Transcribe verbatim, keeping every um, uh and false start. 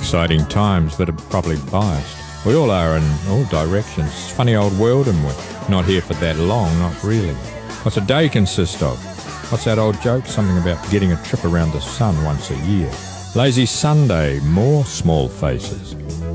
Exciting times, but are probably biased. We all are in all directions. Funny old world, and we're not here for that long, not really. What's a day consist of? What's that old joke? Something about getting a trip around the sun once a year. Lazy Sunday, more small faces.